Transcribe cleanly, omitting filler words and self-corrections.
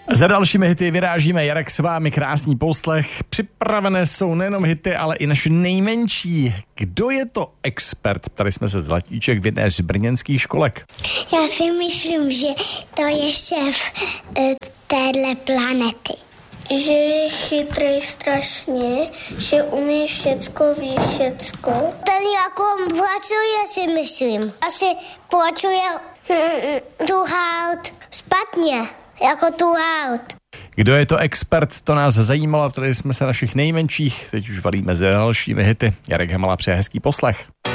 Za dalšími hity vyrážíme, Jarek s vámi, krásný poslech. Připravené jsou nejenom hity, ale i naše nejmenší. Kdo je to expert? Ptali jsme se Zlatíček v jedné z brněnských školek. Já si myslím, že to je šéf téhle planety. Že je chytrý strašně, že umí všecko, ví všecko. Ten jako pracuje, si myslím. Asi pracuje špatně, jako Kdo je to expert, to nás zajímalo, ptali jsme se našich nejmenších, teď už valíme s dalšími hity. Jarek Hamala přeje hezký poslech.